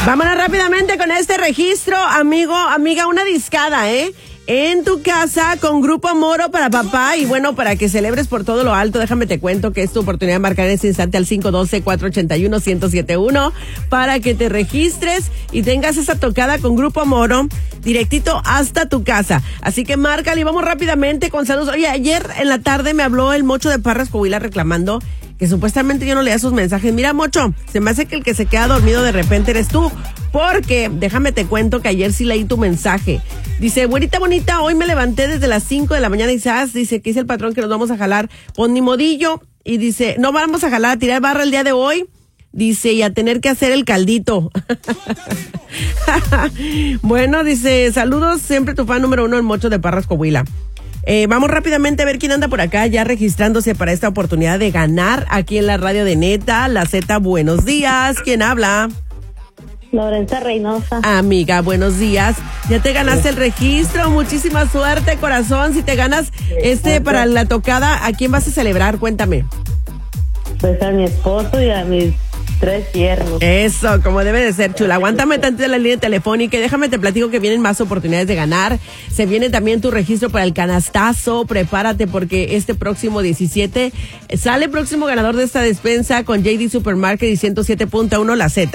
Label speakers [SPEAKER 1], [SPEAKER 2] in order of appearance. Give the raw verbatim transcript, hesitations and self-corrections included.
[SPEAKER 1] Vámonos rápidamente con este registro, amigo, amiga, una discada, ¿eh? En tu casa con Grupo Moro para papá y bueno, para que celebres por todo lo alto, déjame te cuento que es tu oportunidad de marcar en este instante al cinco uno dos, cuatro ocho uno, uno cero siete uno para que te registres y tengas esa tocada con Grupo Moro directito hasta tu casa. Así que márcale y vamos rápidamente con saludos. Oye, ayer en la tarde me habló el Mocho de Parras, Coahuila, reclamando que supuestamente yo no leía sus mensajes. Mira, Mocho, se me hace que el que se queda dormido de repente eres tú, porque déjame te cuento que ayer sí leí tu mensaje. Dice, güerita bonita, hoy me levanté desde las cinco de la mañana y sabes, dice que dice el patrón que nos vamos a jalar con ni modillo y dice, no vamos a jalar, a tirar barra el día de hoy. Dice, y a tener que hacer el caldito. Bueno, dice, saludos, siempre tu fan número uno, el Mocho de Parras, Coahuila. Eh, vamos rápidamente a ver quién anda por acá ya registrándose para esta oportunidad de ganar aquí en la radio de Neta, la Z. Buenos días, ¿quién habla?
[SPEAKER 2] Lorenza Reynosa.
[SPEAKER 1] Amiga, buenos días. Ya te ganaste el registro, muchísima suerte, corazón. Si te ganas este para la tocada, ¿a quién vas a celebrar? Cuéntame.
[SPEAKER 2] Pues a mi esposo y a mis tres yernos.
[SPEAKER 1] Eso, como debe de ser, chula. Aguántame tanto de la línea telefónica y déjame te platico que vienen más oportunidades de ganar. Se viene también tu registro para el canastazo. Prepárate porque este próximo diecisiete sale el próximo ganador de esta despensa con J D Supermarket y ciento siete punto uno la Z.